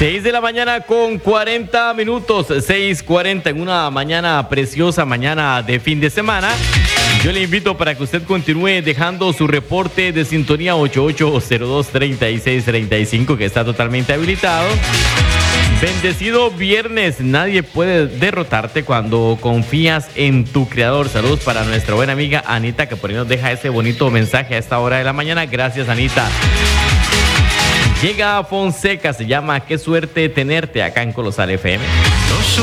6 de la mañana con 40 minutos, 6:40 en una mañana preciosa, mañana de fin de semana. Yo le invito para que usted continúe dejando su reporte de sintonía 8802-3635, que está totalmente habilitado. Bendecido viernes, nadie puede derrotarte cuando confías en tu creador. Saludos para nuestra buena amiga Anita, que por ahí nos deja ese bonito mensaje a esta hora de la mañana. Gracias, Anita. Llega Fonseca, se llama Qué suerte tenerte acá en Colosal FM.